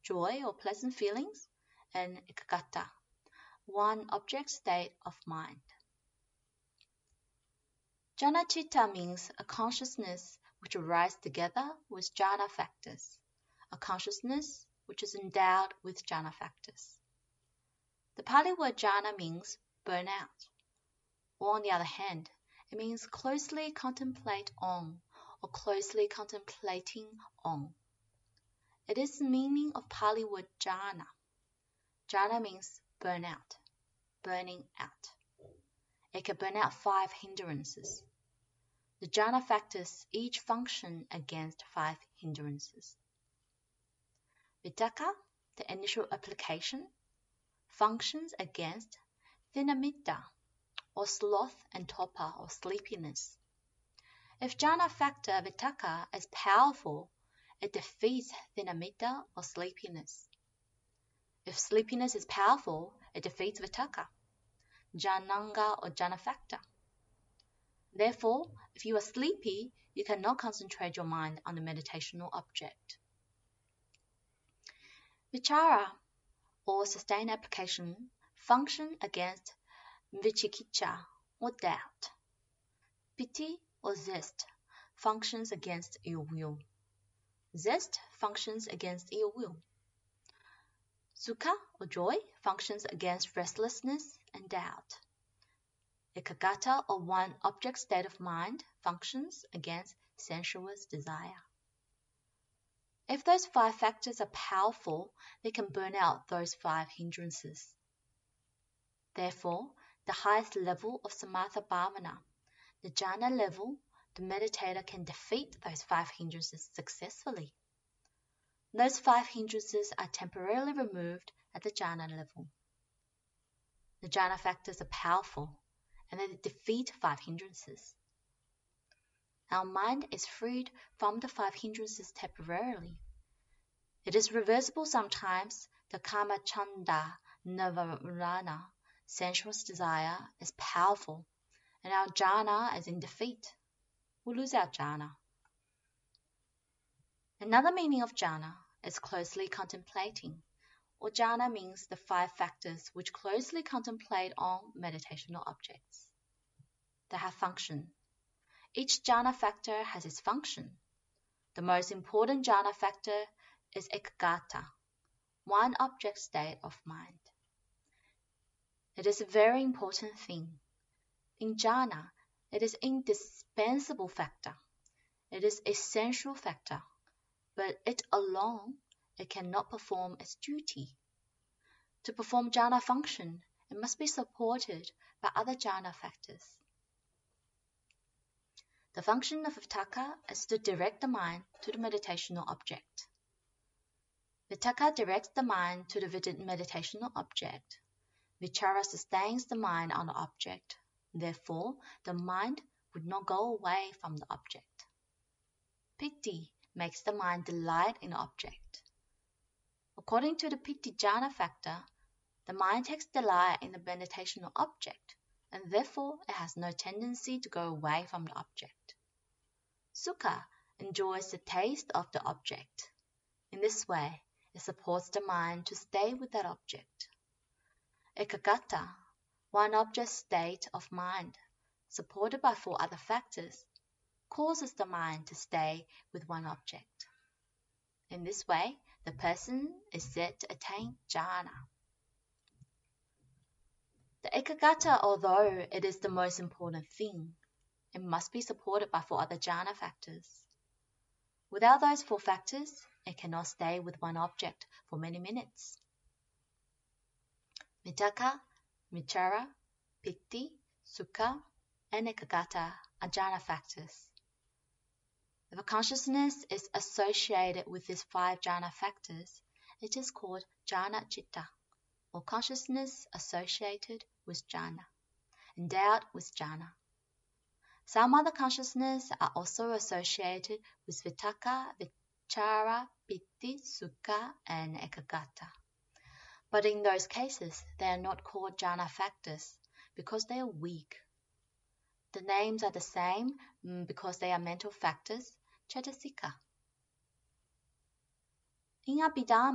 joy or pleasant feelings, and ekagata, one object state of mind. Jhana citta means a consciousness which arises together with jhana factors, a consciousness which is endowed with jhana factors. The Pali word jhana means burn out, or on the other hand, it means closely contemplate on, or closely contemplating on. It is the meaning of Pali word jhana. Jhana means burn out, burning out. It can burn out 5 hindrances. The jhana factors each function against 5 hindrances. Vitakka, the initial application, functions against thinamitta, or sloth and torpor or sleepiness. If jhana factor vitakka is powerful, it defeats thinamitta or sleepiness. If sleepiness is powerful, it defeats vitakka, jhananga or jhana factor. Therefore, if you are sleepy, you cannot concentrate your mind on the meditational object. Vichara, or sustained application, function against vicikiccha, or doubt. Piti, or zest, functions against ill will. Zest functions against ill will. Sukha, or joy, functions against restlessness and doubt. Ekagata, or one object state of mind, functions against sensuous desire. If those 5 factors are powerful, they can burn out those 5 hindrances. Therefore, the highest level of samatha bhavana, the jhana level, the meditator can defeat those 5 hindrances successfully. Those 5 hindrances are temporarily removed at the jhana level. The jhana factors are powerful, and they defeat 5 hindrances. Our mind is freed from the 5 hindrances temporarily. It is reversible sometimes. The kama chanda navarana, sensuous desire, is powerful, and our jhana is in defeat. We lose our jhana. Another meaning of jhana is closely contemplating, or jhana means the 5 factors which closely contemplate on meditational objects. They have function. Each jhana factor has its function. The most important jhana factor is ekagata, one object state of mind. It is a very important thing. In jhana, it is indispensable factor. It is essential factor, but it alone, it cannot perform its duty. To perform jhana function, it must be supported by other jhana factors. The function of vitakka is to direct the mind to the meditational object. Vitakka directs the mind to the meditational object. Vichara sustains the mind on the object. Therefore, the mind would not go away from the object. Piti makes the mind delight in the object. According to the Piti jhana factor, the mind takes delight in the meditational object, and therefore it has no tendency to go away from the object. Sukha enjoys the taste of the object. In this way, it supports the mind to stay with that object. Ekagata, one object state of mind, supported by 4 other factors, causes the mind to stay with one object. In this way, the person is said to attain jhana. The ekagata, although it is the most important thing, it must be supported by 4 other jhana factors. Without those 4 factors, it cannot stay with one object for many minutes. Vitakka, vichara, piti, sukha, and ekagata are jhana factors. If a consciousness is associated with these 5 jhana factors, it is called jhana citta, or consciousness associated with jhana, endowed with jhana. Some other consciousness are also associated with vitakka, vichara, piti, sukha, and ekagata. But in those cases, they are not called jhana factors because they are weak. The names are the same because they are mental factors, cetasika. In Abhidharma,